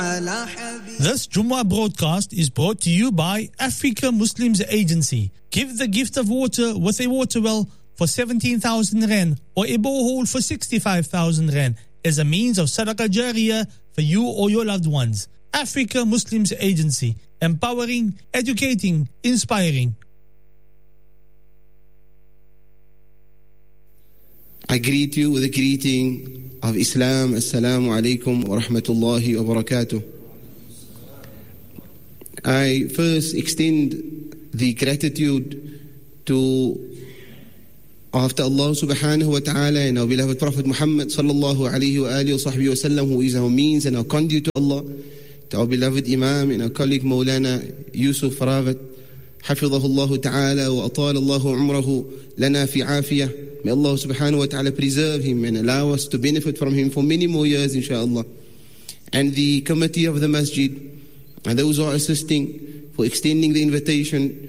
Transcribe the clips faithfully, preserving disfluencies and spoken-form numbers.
This Jumu'ah broadcast is brought to you by Africa Muslims Agency. Give the gift of water with a water well for seventeen thousand rand or a borehole for sixty-five thousand rand as a means of sadaqah jariyah for you or your loved ones. Africa Muslims Agency, empowering, educating, inspiring. I greet you with the greeting of Islam. Assalamu alaikum wa rahmatullahi wa barakatuh. I first extend the gratitude to, after Allah subhanahu wa ta'ala and our beloved Prophet Muhammad sallallahu alayhi wa alihi wa sahbihi wa sallam, who is our means and our conduit to Allah, to our beloved Imam and our colleague Maulana Yusuf Rawat, حفظه الله تعالى وأطال الله عمره لنا في عافية. May Allah subhanahu wa ta'ala preserve him and allow us to benefit from him for many more years, inshaAllah. And the committee of the masjid and those who are assisting for extending the invitation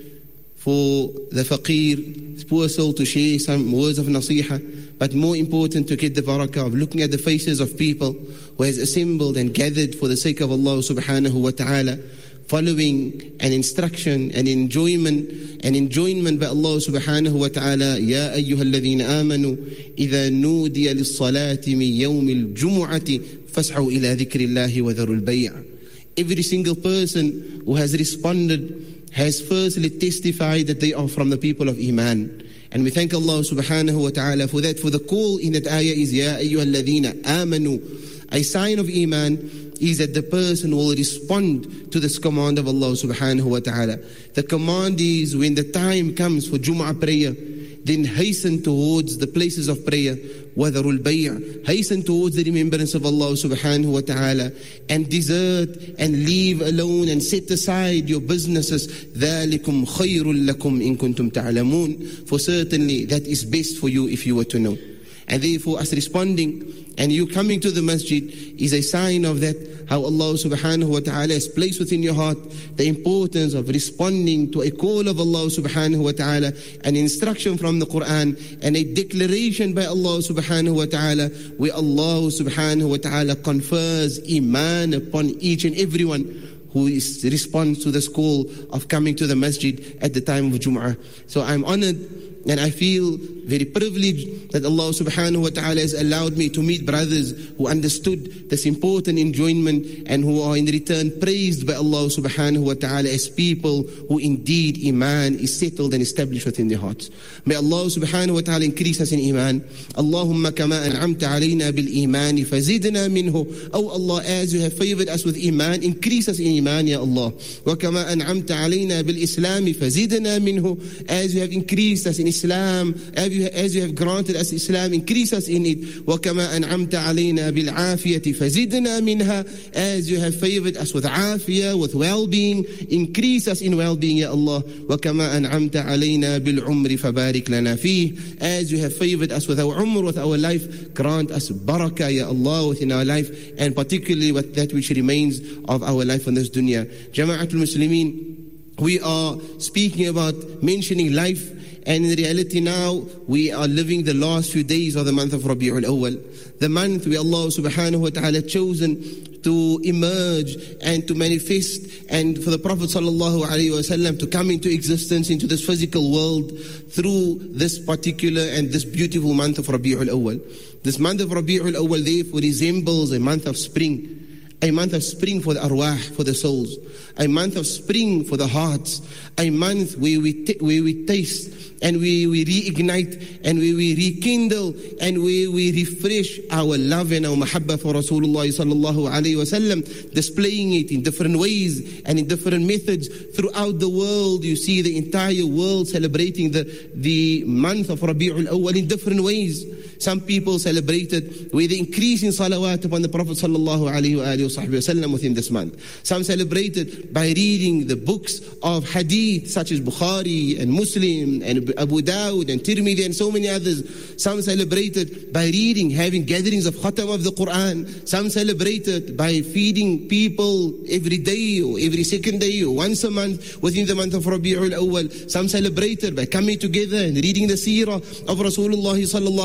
for the faqir, this poor soul, to share some words of nasiha, but more important, to get the barakah of looking at the faces of people who has assembled and gathered for the sake of Allah subhanahu wa ta'ala, following an instruction and enjoyment and enjoyment by Allah subhanahu wa ta'ala. Ya ayyuha alladhina amanu idha nudiya lis-salati min yawm al-jumu'ati fas'au ila dhikrillahi wa dharul bay'. Every single person who has responded has firstly testified that they are from the people of Iman. And we thank Allah subhanahu wa ta'ala for that. For the call in that ayah is Ya ayyuha alladhina amanu. A sign of Iman is that the person will respond to this command of Allah subhanahu wa ta'ala. The command is, when the time comes for Jumu'ah prayer, then hasten towards the places of prayer, وَذَرُوا الْبَيْعَ, hasten towards the remembrance of Allah subhanahu wa ta'ala, and desert and leave alone and set aside your businesses. ذَلِكُمْ خَيْرٌ لَكُمْ إِن كُنْتُمْ تَعْلَمُونَ, for certainly that is best for you if you were to know. And therefore, us responding and you coming to the masjid is a sign of that, how Allah subhanahu wa ta'ala has placed within your heart the importance of responding to a call of Allah subhanahu wa ta'ala, an instruction from the Quran, and a declaration by Allah subhanahu wa ta'ala, where Allah subhanahu wa ta'ala confers iman upon each and everyone who is, responds to this call of coming to the masjid at the time of Jum'ah. So I'm honored and I feel very privileged that Allah subhanahu wa ta'ala has allowed me to meet brothers who understood this important enjoyment and who are in return praised by Allah subhanahu wa ta'ala as people who indeed Iman is settled and established within their hearts. May Allah subhanahu wa ta'ala increase us in Iman. Allahumma kama an'amta alayna bil Iman fazidna minhu. Oh Allah, as you have favored us with Iman, increase us in Iman, Ya Allah. Wa kama an'amta alayna bil Islam fazidna minhu. As you have increased us in Islam, as you, as you have granted us Islam, increase us in it. وَكَمَا أَنْعَمْتَ عَلَيْنَا بِالْعَافِيَةِ فَزِدْنَا مِنْهَا. As you have favored us with afiyah, with well-being, increase us in well-being, Ya Allah. وَكَمَا أَنْعَمْتَ عَلَيْنَا بِالْعُمْرِ فَبَارِكْ لَنَا فِيهِ. As you have favored us with our umr, with our life, grant us barakah, Ya Allah, within our life, and particularly with that which remains of our life on this dunya. Jama'atul Muslimin, we are speaking about mentioning life. And in reality now, we are living the last few days of the month of Rabi'ul Awwal. The month where Allah subhanahu wa ta'ala chosen to emerge and to manifest, and for the Prophet sallallahu alayhi wa sallam to come into existence into this physical world through this particular and this beautiful month of Rabi'ul Awwal. This month of Rabi'ul Awwal therefore resembles a month of spring. A month of spring for the arwah, for the souls. A month of spring for the hearts. A month where we t- where we taste and we, we reignite and we, we rekindle and we, we refresh our love and our mahabbah for Rasulullah sallallahu alayhi wa sallam, displaying it in different ways and in different methods throughout the world. You see the entire world celebrating the, the month of Rabi'ul Awwal in different ways. Some people celebrated with the increase in salawat upon the Prophet sallallahu alayhi wa sallam within this month. Some celebrated by reading the books of hadith such as Bukhari and Muslim and Abu Dawud and Tirmidhi and so many others. Some celebrated by reading, having gatherings of khatam of the Quran. Some celebrated by feeding people every day or every second day or once a month within the month of Rabi'ul Awwal. Some celebrated by coming together and reading the seerah of Rasulullah sallallahu alayhi wa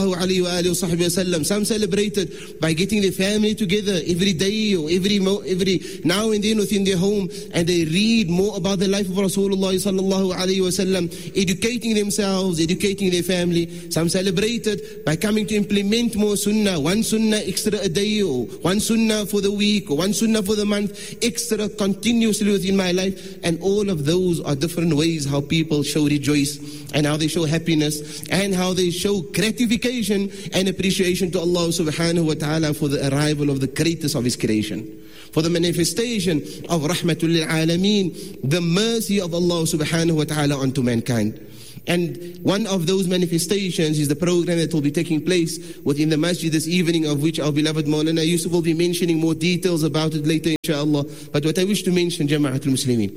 wa sallam. Some celebrated by getting their family together every day or every mo- every now and then within their home, and they read more about the life of Rasulullah sallallahu alayhi wa sallam, educating themselves, educating their family. Some celebrated by coming to implement more sunnah, one sunnah extra a day, or one sunnah for the week, or one sunnah for the month, extra continuously within my life. And all of those are different ways how people show rejoice, and how they show happiness, and how they show gratification and appreciation to Allah subhanahu wa ta'ala for the arrival of the greatest of His creation, for the manifestation of Rahmatul lil Alameen, the mercy of Allah subhanahu wa ta'ala unto mankind. And one of those manifestations is the program that will be taking place within the masjid this evening, of which our beloved Maulana Yusuf will be mentioning more details about it later, inshallah. But what I wish to mention, Jama'atul Muslimin,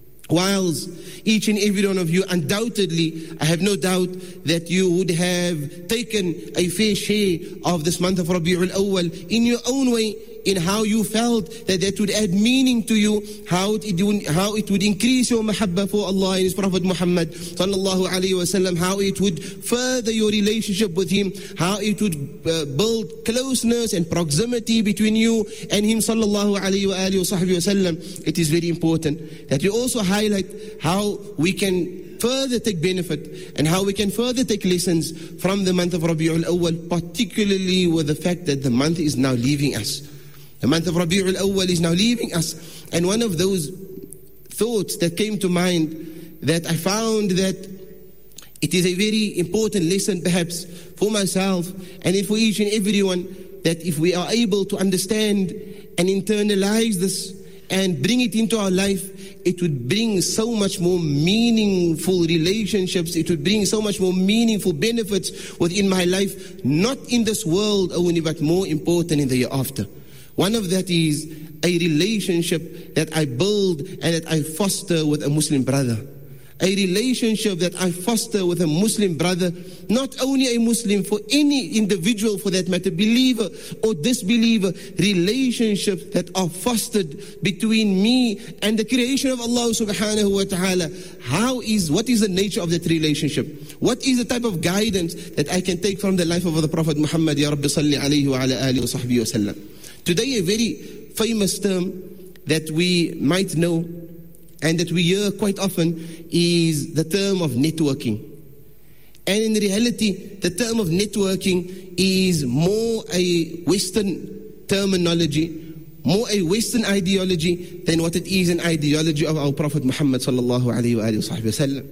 whilst each and every one of you, undoubtedly, I have no doubt that you would have taken a fair share of this month of Rabi'ul Awwal in your own way, in how you felt that that would add meaning to you, how it would, how it would increase your mahabbah for Allah and His Prophet Muhammad sallallahu alayhi wa sallam, how it would further your relationship with Him, how it would uh, build closeness and proximity between you and Him sallallahu alayhi wa alihi wa sahbihi wa sallam. It is very important that we also highlight how we can further take benefit and how we can further take lessons from the month of Rabi'ul Awwal, particularly with the fact that the month is now leaving us. The month of Rabi'ul Awwal is now leaving us. And one of those thoughts that came to mind, that I found that it is a very important lesson perhaps for myself and for each and everyone, that if we are able to understand and internalize this and bring it into our life, it would bring so much more meaningful relationships, it would bring so much more meaningful benefits within my life, not in this world only, but more important in the year after. One of that is a relationship that I build and that I foster with a Muslim brother. A relationship that I foster with a Muslim brother, not only a Muslim, for any individual for that matter, believer or disbeliever, relationships that are fostered between me and the creation of Allah subhanahu wa ta'ala. How is, what is the nature of that relationship? What is the type of guidance that I can take from the life of the Prophet Muhammad, Ya Rabbi salli alayhi wa ala alihi wa sahbihi wa sallam? Today, a very famous term that we might know and that we hear quite often is the term of networking. And in reality, the term of networking is more a Western terminology, more a Western ideology than what it is an ideology of our Prophet Muhammad sallallahu alayhi wa sallam.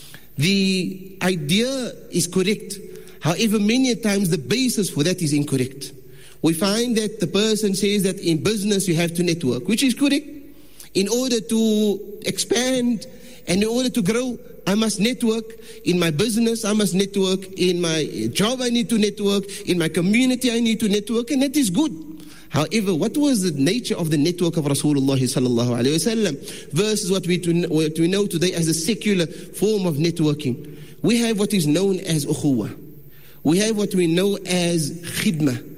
The idea is correct. However, many times the basis for that is incorrect. We find that the person says that in business you have to network, which is correct. In order to expand and in order to grow, I must network. In my business, I must network. In my job, I need to network. In my community, I need to network, and that is good. However, what was the nature of the network of Rasulullah sallallahu alaihi wasallam versus what we, to, what we know today as a secular form of networking? We have what is known as ukhuwah. We have what we know as khidmah.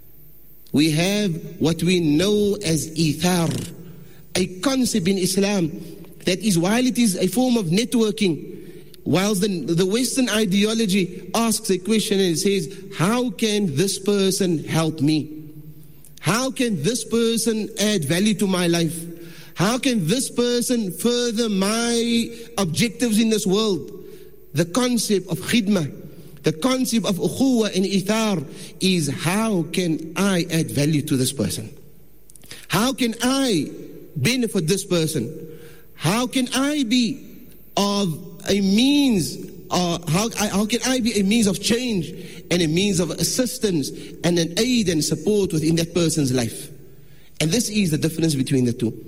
We have what we know as ithar, a concept in Islam that is, while it is a form of networking, whilst the, the Western ideology asks a question and says, how can this person help me? How can this person add value to my life? How can this person further my objectives in this world? The concept of khidmah, the concept of ukhuwah and ithar is, how can I add value to this person? How can I benefit this person? How can I be of a means, uh, how, how can I be a means of change and a means of assistance and an aid and support within that person's life? And this is the difference between the two.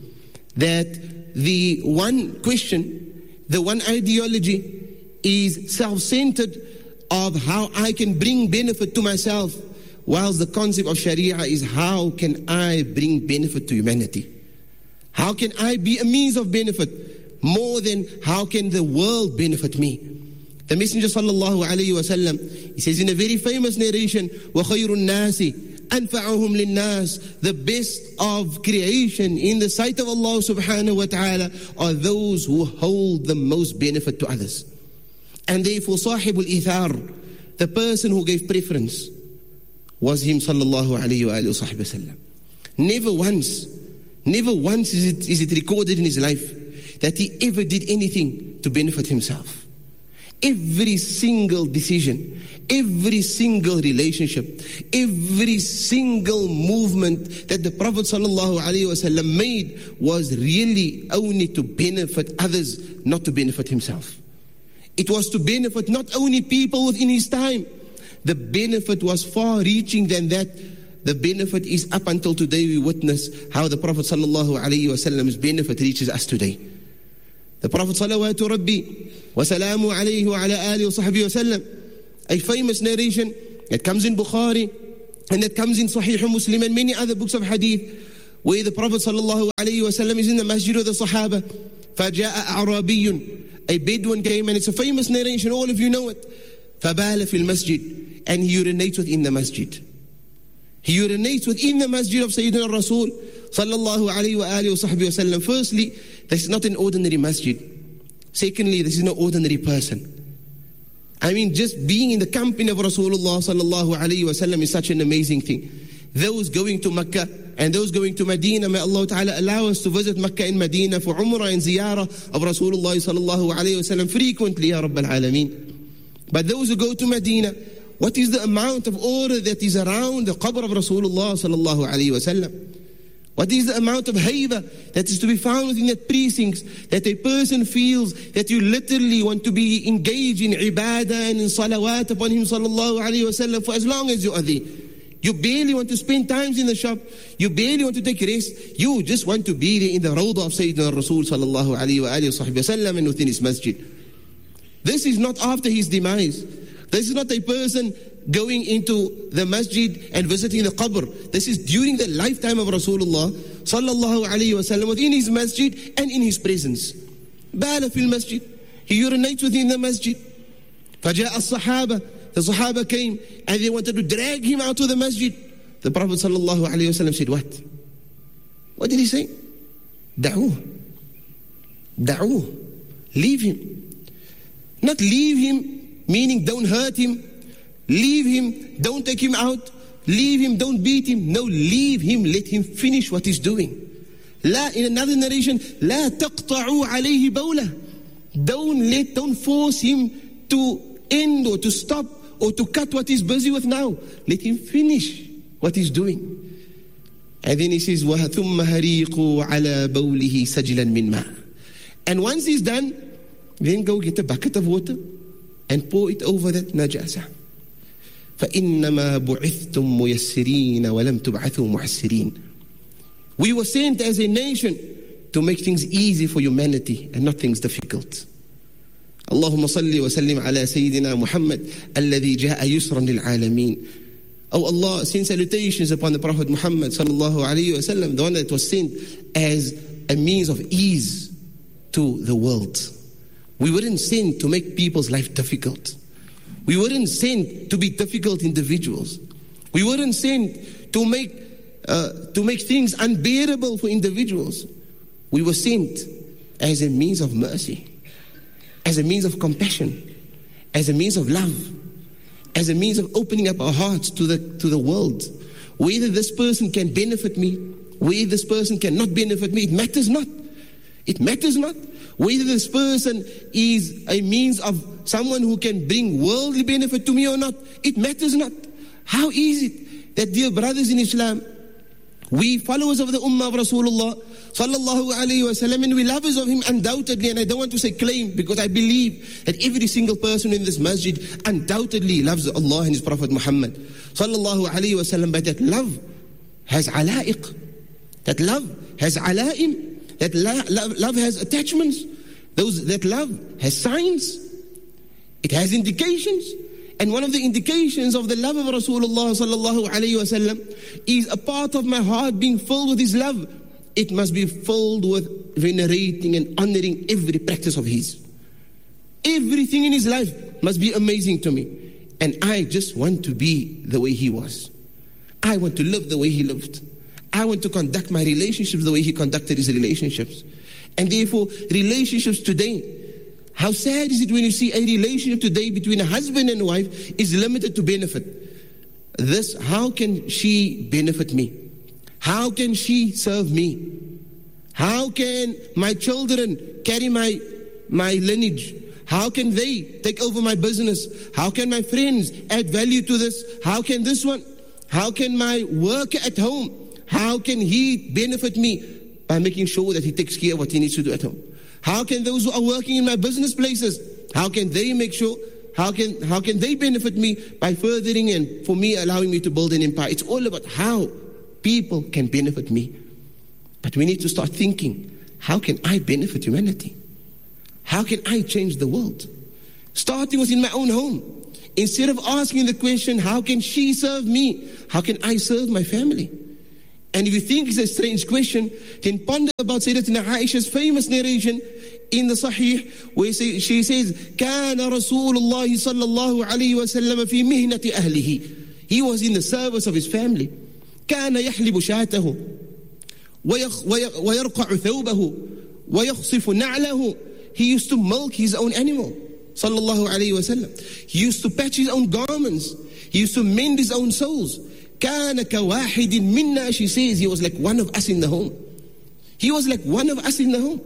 That the one question, the one ideology is self-centered of how I can bring benefit to myself, whilst the concept of Sharia is, how can I bring benefit to humanity? How can I be a means of benefit more than how can the world benefit me? The Messenger sallallahu alayhi wa sallam, he says in a very famous narration, وَخَيْرُ النَّاسِ أَنْفَعُهُمْ لِلنَّاسِ, the best of creation in the sight of Allah subhanahu wa ta'ala are those who hold the most benefit to others. And therefore, sahibul ithar, the person who gave preference, was him sallallahu alayhi wa alihi wa sallam. Never once, never once is it, is it recorded in his life that he ever did anything to benefit himself. Every single decision, every single relationship, every single movement that the Prophet sallallahu alaihi wasallam made was really only to benefit others, not to benefit himself. It was to benefit not only people within his time. The benefit was far-reaching than that. The benefit is up until today. We witness how the Prophet sallallahu alaihi wasallam's benefit reaches us today. The Prophet salawatu rabbi wa salamu alayhi wa ala alihi wa sahbihi wa sallam, a famous narration that comes in Bukhari and that comes in Sahih Muslim and many other books of hadith, where the Prophet sallallahu alayhi wa sallam is in the masjid of the Sahaba. فَجَاءَ أَعْرَابِيٌّ, a Bedouin came, and it's a famous narration, all of you know it. فَبَالَ فِي الْمَسْجِدِ, and he urinates within the masjid. He urinates within the masjid of Sayyidina Rasul sallallahu alayhi wa alihi wa sahbihi wa sallam. Firstly, this is not an ordinary masjid. Secondly, this is no ordinary person. I mean, just being in the company of Rasulullah sallallahu alayhi wa sallam is such an amazing thing. Those going to Mecca and those going to Medina, may Allah Ta'ala allow us to visit Mecca and Medina for Umrah and Ziyarah of Rasulullah sallallahu alayhi wa sallam frequently, Ya Rabbal Alameen. But those who go to Medina, what is the amount of order that is around the qabr of Rasulullah sallallahu alayhi wa sallam? What is the amount of hayba that is to be found within that precincts, that a person feels that you literally want to be engaged in ibadah and in salawat upon him sallallahu alayhi wa sallam for as long as you are there. You barely want to spend times in the shop. You barely want to take rest. You just want to be there in the rawdah of Sayyidina Rasul sallallahu alayhi wa alihi wa sallam and within his masjid. This is not after his demise. This is not a person going into the masjid and visiting the qabr. This is during the lifetime of Rasulullah sallallahu alayhi wa sallam, within his masjid and in his presence. Bala fil masjid, he urinates within the masjid. Faja'a as-sahaba, the Sahaba came and they wanted to drag him out of the masjid. The Prophet sallallahu alayhi wa sallam said, what? What did he say? Da'uh. Da'uh. Leave him. Not leave him, meaning don't hurt him. Leave him, don't take him out. Leave him, don't beat him. No, leave him, let him finish what he's doing. La, in another narration, La taqta'u alayhi bawla. Don't let, don't force him to end or to stop or to cut what he's busy with now. Let him finish what he's doing. And then he says, وَثُمَّ هَرِيقُوا عَلَى بَوْلِهِ سَجْلًا مِنْ مَاءٍ. And once he's done, then go get a bucket of water and pour it over that najasa. فَإِنَّمَا بُعِثْتُمْ مُيَسِّرِينَ وَلَمْ تُبْعَثُوا مُعَسِّرِينَ. We were sent as a nation to make things easy for humanity and not things difficult. اللهم صل وسلم على سيدنا محمد الذي جاء يسرا للعالمين. Oh Allah, send salutations upon the Prophet Muhammad sallallahu alayhi wa sallam, the one that was sent as a means of ease to the world. We weren't sent to make people's life difficult. We weren't sent to be difficult individuals. We weren't sent to make uh, to make things unbearable for individuals. We were sent as a means of mercy, as a means of compassion, as a means of love, as a means of opening up our hearts to the to the world. Whether this person can benefit me, whether this person cannot benefit me, it matters not. It matters not. Whether this person is a means of someone who can bring worldly benefit to me or not, it matters not. How is it that, dear brothers in Islam, we followers of the Ummah of Rasulullah sallallahu alayhi wa sallam, and we lovers of him undoubtedly, and I don't want to say claim, because I believe that every single person in this masjid undoubtedly loves Allah and his Prophet Muhammad sallallahu alayhi wa sallam, but that love has ala'iq, that love has ala'im, that love, love, love has attachments, those that love has signs, it has indications. And one of the indications of the love of Rasulullah sallallahu alayhi wa sallam is a part of my heart being filled with his love. It must be filled with venerating and honoring every practice of his. Everything in his life must be amazing to me. And I just want to be the way he was. I want to live the way he lived. I want to conduct my relationships the way he conducted his relationships. And therefore, relationships today, how sad is it when you see a relationship today between a husband and wife is limited to benefit. this, how can she benefit me? How can she serve me? How can my children carry my, my lineage? How can they take over my business? How can my friends add value to this? How can this one? How can my worker at home, how can he benefit me? By making sure that he takes care of what he needs to do at home. How can those who are working in my business places, how can they make sure, how can, how can they benefit me by furthering and for me allowing me to build an empire? It's all about how people can benefit me. But we need to start thinking, how can I benefit humanity? How can I change the world? Starting within my own home. Instead of asking the question, how can she serve me? How can I serve my family? And if you think it's a strange question, then ponder about Sayyidatina Aisha's famous narration in the Sahih, where she says, كَانَ رَسُولُ اللَّهِ صَلَّى اللَّهُ عَلَيْهِ وَسَلَّمَ فِي مِهْنَةِ أَهْلِهِ. He was in the service of his family. كَانَ يَحْلِبُ شَاتَهُ وَيَرْقَعُ ثَوْبَهُ وَيَخْصِفُ نَعْلَهُ. He used to milk his own animal, sallallahu alayhi wa sallam. He used to patch his own garments. He used to mend his own souls. كَانَ كَوَاحِدٍ مِنَّا. She says he was like one of us in the home. He was like one of us in the home.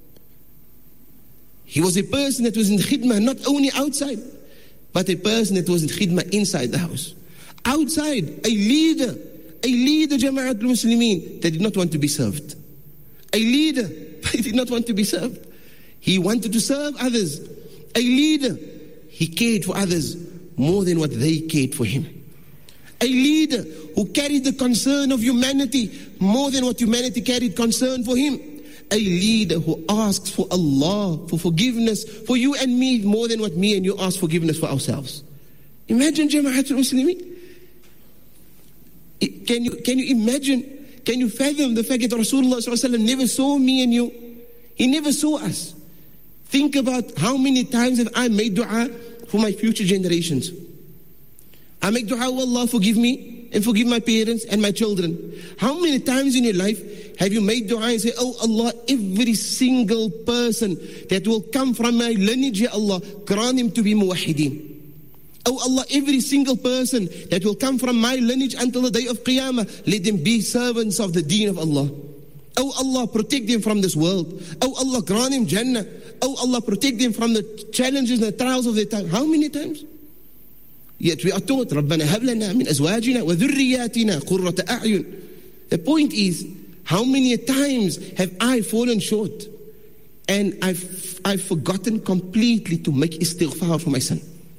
He was a person that was in khidmah, not only outside, but a person that was in khidmah inside the house. Outside, a leader, a leader, Jama'at al-Muslimin, that did not want to be served. A leader, but he did not want to be served. He wanted to serve others. A leader, he cared for others more than what they cared for him. A leader who carried the concern of humanity more than what humanity carried concern for him. A leader who asks for Allah, for forgiveness for you and me more than what me and you ask forgiveness for ourselves. Imagine Jama'atul Muslimin. Can you, can you imagine, can you fathom the fact that Rasulullah sallallahu alaihi wasallam never saw me and you? He never saw us. Think about how many times have I made dua for my future generations. I make dua, oh Allah, forgive me and forgive my parents and my children. How many times in your life have you made dua and say, oh Allah, every single person that will come from my lineage, ya Allah, grant him to be muwahideen. Oh Allah, every single person that will come from my lineage until the day of Qiyamah, let them be servants of the deen of Allah. Oh Allah, protect them from this world. Oh Allah, grant them Jannah. Oh Allah, protect them from the challenges and the trials of their time. How many times? Yet we are taught, رَبَّنَا هَبْ لَنَا مِنْ أَزْوَاجِنَا وَذُرِّيَّاتِنَا قُرَّةَ أَعْيُنٍ. The point is, how many times have I fallen short and I've, I've forgotten completely to make istighfar for my son?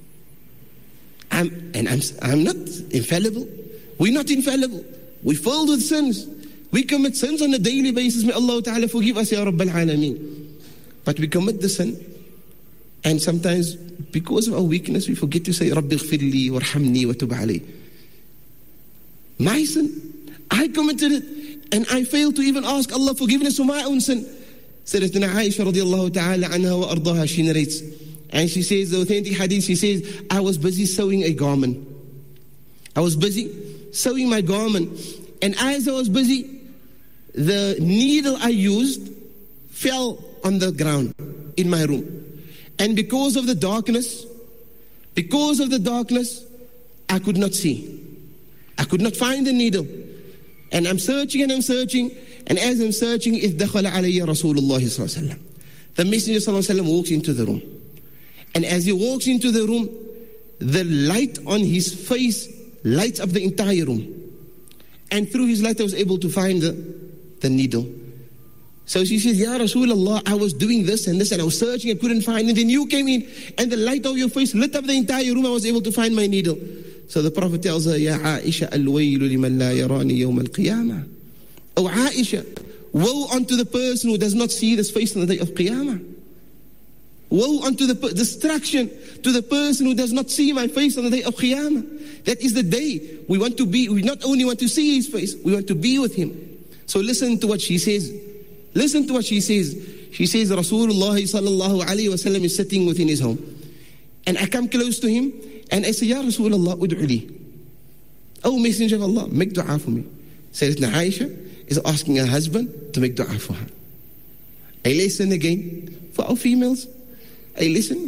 I'm, and I'm, I'm not infallible. We're not infallible. We're filled with sins. We commit sins on a daily basis. May Allah Ta'ala forgive us, Ya Rabbal Alameen. But we commit the sin. And sometimes, because of our weakness, we forget to say, Rabbi ghfirli warhamni wa tub alayhi. My sin, I committed it. And I failed to even ask Allah forgiveness for my own sin. Sayyidatina Aisha radiallahu ta'ala anha wa ardaha, she narrates. And she says, the authentic hadith, she says, I was busy sewing a garment. I was busy sewing my garment. And as I was busy, the needle I used fell on the ground in my room. And because of the darkness, because of the darkness, I could not see. I could not find the needle. And I'm searching and I'm searching. And as I'm searching, إِذْ دَخَلَ عَلَيَّ رَسُولُ اللَّهِ صَلَّى اللَّهُ عَلَيْهِ وَسَلَّمَ. The Messenger صلى الله عليه وسلم walks into the room. And as he walks into the room, the light on his face lights up the entire room. And through his light, I was able to find the, the needle. So she says, Ya Rasulullah, I was doing this and this, and I was searching, I couldn't find it. Then you came in, and the light of your face lit up the entire room. I was able to find my needle. So the Prophet tells her, Ya Aisha, al-waylu liman la yarani yawm al-qiyamah. Oh Aisha, woe unto the person who does not see this face on the day of Qiyamah. Woe unto the destruction to the person who does not see my face on the day of Qiyamah. That is the day we want to be. We not only want to see his face, we want to be with him. So listen to what she says. Listen to what she says. She says, Rasulullah sallallahu alayhi wa sallam is sitting within his home. And I come close to him and I say, Ya Rasulullah, ud'u li. Oh Messenger of Allah, make dua for me. Sayyidatina Aisha is asking her husband to make dua for her. I listen again for our females. I listen.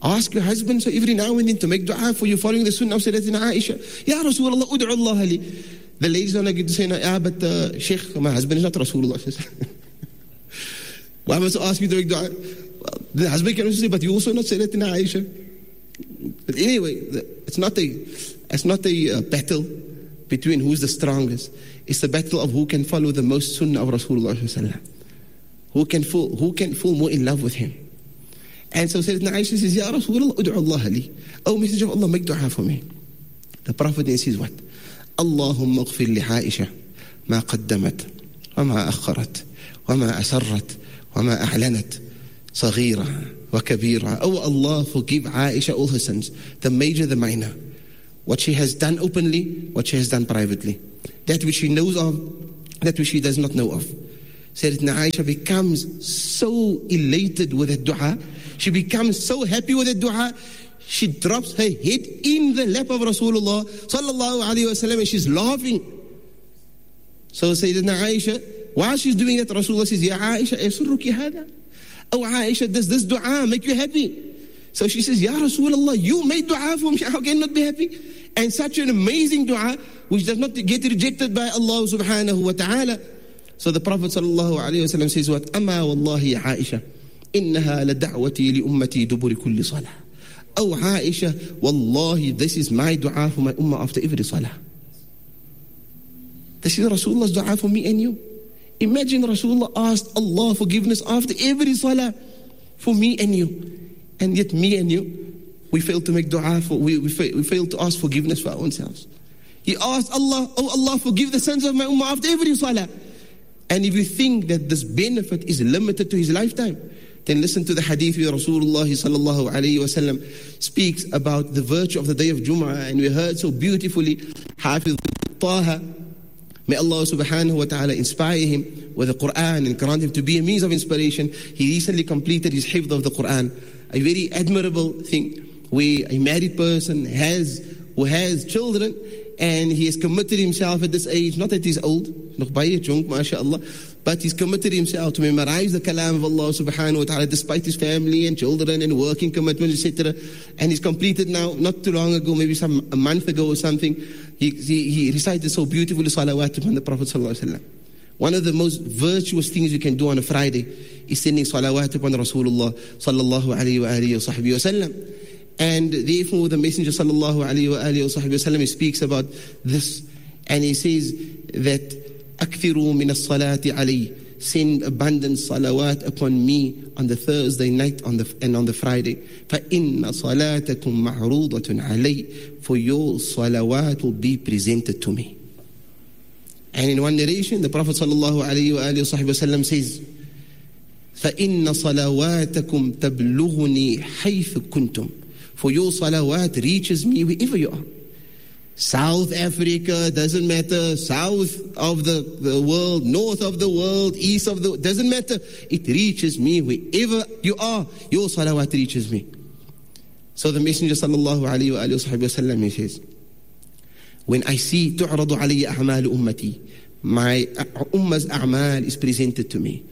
Ask your husband so every now and then to make dua for you, following the sunnah of Sayyidatina Aisha. Ya Rasulullah, ud'u Allah li. The ladies don't get to say, yeah, but uh, Sheikh, my husband is not Rasulullah. Why must I ask you to make dua? Well, the husband can also say, but you also not Sayyidatina Aisha. But anyway, it's not a, it's not a uh, battle between who's the strongest. It's the battle of who can follow the most sunnah of Rasulullah. Who can fall, who can fall more in love with him. And so Sayyidatina Aisha says, Ya Rasulullah, ud'u Allah li. Oh, Messenger of Allah, make dua for me. The Prophet then says what? Allahumma اغفر لعائشة ما قدمت وما أخرت وما أسرت وما أعلنت صغيرة وكبيرة. Oh Allah, forgive Aisha all her sins, the major, the minor. What she has done openly, what she has done privately. That which she knows of, that which she does not know of. Sayyidatina Aisha becomes so elated with that dua. She becomes so happy with that dua. She drops her head in the lap of Rasulullah sallallahu alayhi wa sallam and she's laughing. So Sayyidina Aisha, while she's doing that, Rasulullah says, Ya Aisha, yasurruki hada? Oh Aisha, does this dua make you happy? So she says, Ya Rasulullah, you made dua for me, how can I not be happy? And such an amazing dua, which does not get rejected by Allah subhanahu wa ta'ala. So the Prophet sallallahu alayhi wa sallam says what? Amma wallahi ya Aisha, innaha la da'wati li ummati duburi kulli salah. Oh Aisha, wallahi, this is my dua for my ummah after every salah. This is Rasulullah's dua for me and you. Imagine Rasulullah asked Allah forgiveness after every salah for me and you. And yet me and you, we fail to make dua for, we, we, fail, we fail to ask forgiveness for our own selves. He asked Allah, oh Allah, forgive the sins of my ummah after every salah. And if you think that this benefit is limited to his lifetime, then listen to the hadith where Rasulullah sallallahu alayhi wa sallam speaks about the virtue of the day of Jum'ah. And we heard so beautifully, Hafiz Taha, may Allah subhanahu wa ta'ala inspire him with the Quran and grant him to be a means of inspiration. He recently completed his hifd of the Quran, a very admirable thing where a married person has, who has children, and he has committed himself at this age, not that he's old, nog baie jong, mashallah, but he's committed himself to memorize the kalam of Allah subhanahu wa ta'ala despite his family and children and working commitments, et cetera. And he's completed now, not too long ago, maybe some a month ago or something, he, he, he recited so beautifully salawat upon the Prophet sallallahu alaihi wasallam. One of the most virtuous things you can do on a Friday is sending salawat upon Rasulullah sallallahu alayhi wa alihi wa sahbihi wa sallam. And therefore the Messenger sallallahu alayhi wa alihi wa sahbihi wa sallam speaks about this, and he says that أكثروا من الصلاة علي, send abundant salawat upon me on the Thursday night on the, and on the Friday. فإن صلاتكم معروضة علي, for your salawat will be presented to me. And in one narration, the Prophet sallallahu alayhi wa alihi wa sallam says, فإن صلواتكم تبلغني حيث كنتم, for your salawat reaches me wherever you are. South Africa, doesn't matter, south of the, the world, north of the world, east of the, doesn't matter. It reaches me wherever you are. Your salawat reaches me. So the Messenger sallallahu alayhi wa alayhi wa sallam, he says, when I see tu'radu alayya a'mal ummati, my ummah's a'mal is presented to me.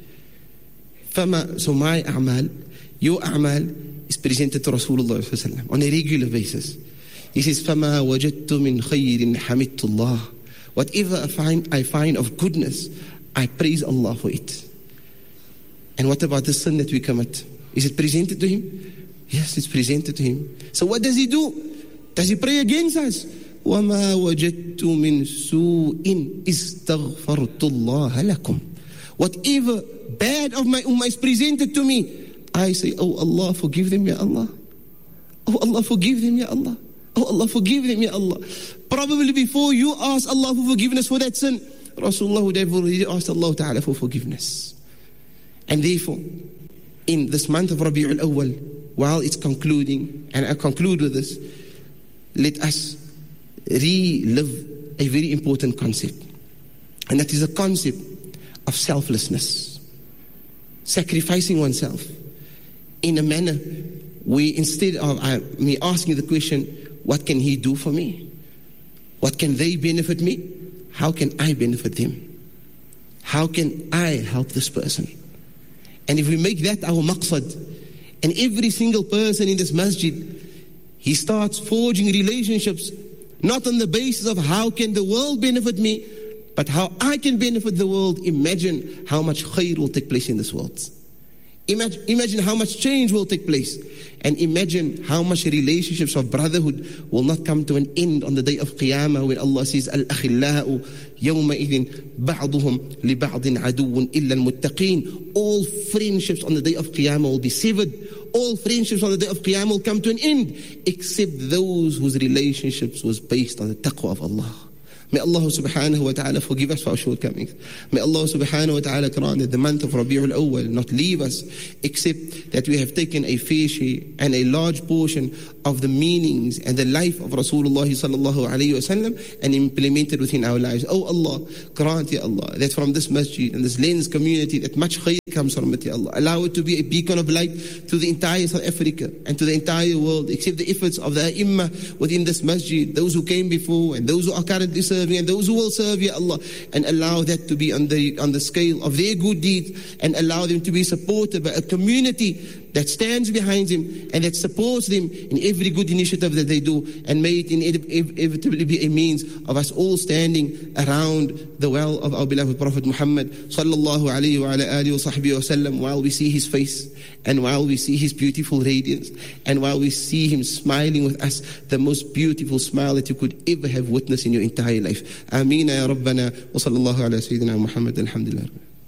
Fama, so my a'mal, your a'mal is presented to Rasulullah sallallahu alayhi wa sallam on a regular basis. He says, فَمَا وَجَدْتُ مِنْ خَيْرٍ حَمِدْتُ اللَّهِ, whatever I find, I find of goodness, I praise Allah for it. And what about the sin that we commit? Is it presented to him? Yes, it's presented to him. So what does he do? Does he pray against us? وَمَا وَجَدْتُ مِنْ سُوءٍ إِسْتَغْفَرْتُ اللَّهَ لَكُمْ, whatever bad of my ummah is presented to me, I say, oh Allah, forgive them, Ya Allah. Oh Allah, forgive them, Ya Allah. Oh Allah, forgive them, Ya Allah. Probably before you ask Allah for forgiveness for that sin, Rasulullah would have already asked Allah Ta'ala for forgiveness. And therefore, in this month of Rabi'ul Awwal, while it's concluding, and I conclude with this, let us relive a very important concept. And that is a concept of selflessness. Sacrificing oneself in a manner where instead of uh, me asking the question, what can he do for me? What can they benefit me? How can I benefit them? How can I help this person? And if we make that our maqsad, And every single person in this masjid, he starts forging relationships, not on the basis of how can the world benefit me, but how I can benefit the world. Imagine how much khair will take place in this world. Imagine, imagine how much change will take place. And imagine how much relationships of brotherhood will not come to an end on the day of Qiyamah, when Allah says, Al-akhillahu yawma'idhin ba'duhum li ba'din aduwwun illa al-muttaqeen. All friendships on the day of Qiyamah will be severed. All friendships on the day of Qiyamah will come to an end, except those whose relationships was based on the taqwa of Allah. May Allah subhanahu wa ta'ala forgive us for our shortcomings. May Allah subhanahu wa ta'ala grant that the month of Rabi'ul Awwal not leave us, except that we have taken a fair share and a large portion of the meanings and the life of Rasulullah sallallahu alayhi wa sallam and implemented within our lives. Oh Allah, grant, Ya Allah, that from this masjid and this lens community that much khair comes from it, Ya Allah. Allow it to be a beacon of light to the entire South Africa and to the entire world, except the efforts of the Ai-Immah within this masjid, those who came before and those who are currently serving and those who will serve, Ya Allah, and allow that to be on the, on the scale of their good deeds, and allow them to be supported by a community that stands behind them and that supports them in every good initiative that they do, and may it inevitably be a means of us all standing around the well of our beloved Prophet Muhammad sallallahu alayhi wa ala alihi wa sahbihi wa sallam, while we see his face and while we see his beautiful radiance and while we see him smiling with us, the most beautiful smile that you could ever have witnessed in your entire life. Ameen ya Rabbana wa sallallahu ala Sayyidina Muhammad. Alhamdulillah.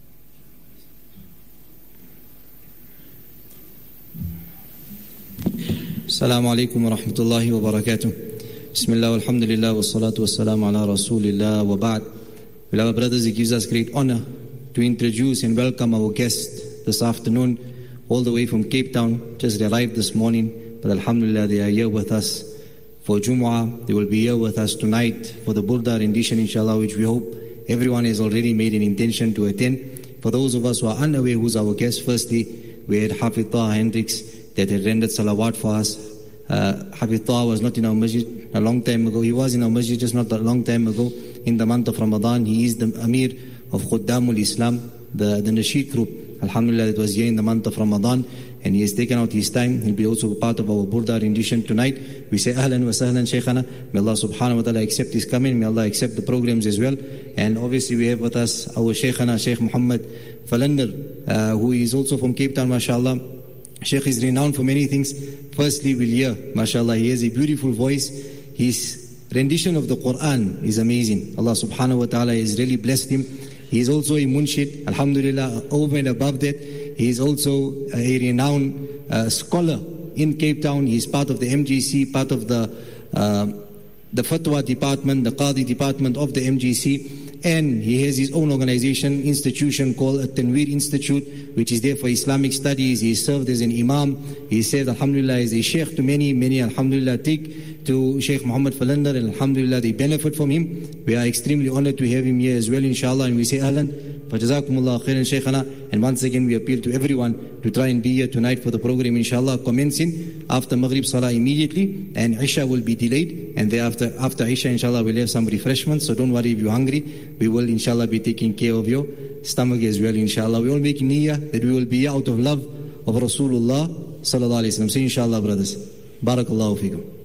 Assalamu alaikum wa rahmatullahi wa barakatuh. Bismillah, alhamdulillah, wa salatu wa salamu ala rasulillah wa ba'd. Beloved brothers, it gives us great honor to introduce and welcome our guest this afternoon, all the way from Cape Town, just arrived this morning, but alhamdulillah they are here with us for Jumu'ah. They will be here with us tonight for the Burda rendition, inshallah, which we hope everyone has already made an intention to attend. For those of us who are unaware who's our guest, firstly, we had Hafidh Taha Hendricks that had rendered salawat for us. Uh, Hafidh Taha was not in our masjid a long time ago. He was in our masjid just not a long time ago. In the month of Ramadan, he is the Amir of Khuddamul Islam, the, the Nasheed group. Alhamdulillah, it was here in the month of Ramadan, and he has taken out his time. He'll be also part of our Burda rendition tonight. We say Ahlan wa Sahlan Shaykhana. May Allah subhanahu wa ta'ala accept his coming. May Allah accept the programs as well. And obviously we have with us our Shaykhana, Shaykh Muhammad Falander, uh, who is also from Cape Town, mashallah. Shaykh is renowned for many things. Firstly, we'll hear, mashallah, he has a beautiful voice. His rendition of the Quran is amazing. Allah subhanahu wa ta'ala has really blessed him. He is also a munshid, alhamdulillah. Over and above that, he is also a renowned uh, scholar in Cape Town. He is part of the M G C, part of the uh, the Fatwa department, the Qadi department of the M G C. And he has his own organization, institution called At-Tanweer Institute, which is there for Islamic studies. He served as an imam. He said, alhamdulillah, as a sheikh to many, many, alhamdulillah, take to Shaykh Muhammad Falander, and alhamdulillah, they benefit from him. We are extremely honored to have him here as well, inshallah, and we say ahlan. Fajazakumullah khairan Shaykhana. And once again, we appeal to everyone to try and be here tonight for the program, inshallah, commencing after Maghrib Salah immediately, and Isha will be delayed, and thereafter, after Isha, inshallah, we'll have some refreshments, so don't worry if you're hungry. We will, inshallah, be taking care of your stomach as well, inshallah. We all make niyyah that we will be out of love of Rasulullah sallallahu alayhi wa sallam. So, inshallah, brothers. Barakallahu feekum.